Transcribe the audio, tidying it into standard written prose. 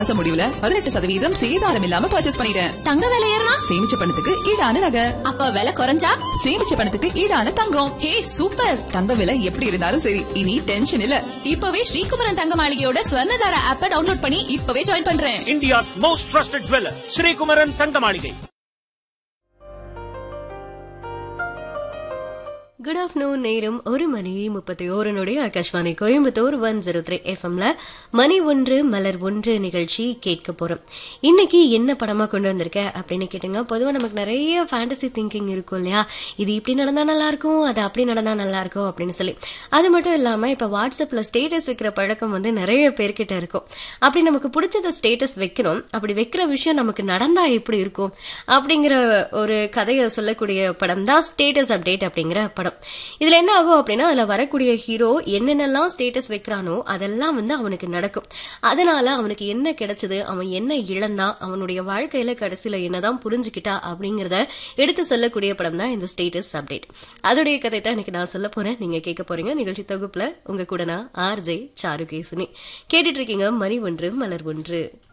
முடிவுல 18% சேதாரம் இல்லாம பர்ச்சேஸ் பண்ணிட்டேன். தங்க விலை ஏறினா சேமிச்ச பணத்துக்கு ஈடான நகை. அப்ப விலை குறைஞ்சா சேமிச்ச பணத்துக்கு ஈடான தங்கம். ஹே சூப்பர். தங்க விலை எப்படி இருந்தாலும் சரி, இனி டென்ஷன் இல்ல. இப்பவே ஸ்ரீகுமரன் தங்க மாளிகையோட ஸ்வர்ணதார ஆப்பை டவுன்லோட் பண்ணி இப்பவே ஜாயின் பண்றேன். India's most trusted jeweler, Sri Kumaran தங்க மாளிகை. Good afternoon. நேரம் 1:31 ஆகாஷ்வாணி கோயம்புத்தூர் 103 எஃப்எம்ல மணி 1 மலர் 1 நிகழ்ச்சி கேட்க போறோம். இன்னைக்கு என்ன படமா கொண்டு வந்திருக்க அப்படின்னு கேட்டீங்கன்னா, பொதுவாக நமக்கு நிறைய ஃபேண்டசி திங்கிங் இருக்கும் இல்லையா? இது இப்படி நடந்தா நல்லா இருக்கும், அது அப்படி நடந்தா நல்லா இருக்கும் அப்படின்னு சொல்லி. அது மட்டும் இல்லாம இப்ப வாட்ஸ்அப்ல ஸ்டேட்டஸ் வைக்கிற பழக்கம் நிறைய பேர்கிட்ட இருக்கும். அப்படி நமக்கு பிடிச்சத ஸ்டேட்டஸ் வைக்கிறோம், அப்படி வைக்கிற விஷயம் நமக்கு நடந்தா எப்படி இருக்கும் அப்படிங்கிற ஒரு கதையை சொல்லக்கூடிய படம் தான் ஸ்டேட்டஸ் அப்டேட் அப்படிங்கிற படம். இதுல என்ன ஆகும் அப்படின்னா, அதுல வரக்கூடிய ஹீரோ என்னென்னலாம் ஸ்டேட்டஸ் வைக்கிறானோ அதெல்லாம் அவனுக்கு நடக்கும். அதனால அவனுக்கு என்ன கிடைச்சது, அவன் என்ன இழந்தான், அவனுடைய வாழ்க்கையில கடைசியில என்னதான் புரிஞ்சுக்கிட்டா அப்படிங்கறத எடுத்து சொல்லக்கூடிய படம் தான் இந்த ஸ்டேட்டஸ் அப்டேட். அதோடைய கதை தான் இன்னைக்கு நான் சொல்ல போறேன், நீங்க கேட்க போறீங்க. நிகழ்ச்சி தொகுப்புல உங்க கூட நான் RJ சாருகேசுனி. கேட்டுட்டு இருக்கீங்க மணி 1 மலர் 1.